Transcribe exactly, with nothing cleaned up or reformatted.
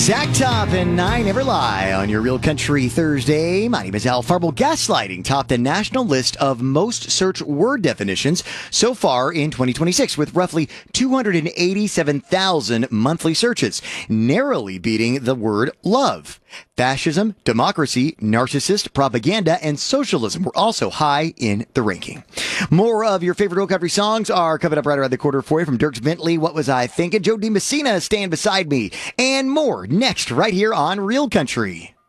Zach Top and I Never Lie on your Real Country Thursday. My name is Al Farble. Gaslighting topped the national list of most search word definitions so far in twenty twenty-six, with roughly two hundred eighty-seven thousand monthly searches, narrowly beating the word love. Fascism, democracy, narcissist, propaganda, and socialism were also high in the ranking. More of your favorite Real Country songs are coming up right around the corner for you from Dierks Bentley, What Was I Thinking? Joe DiMessina, Stand Beside Me, and more next right here on Real Country.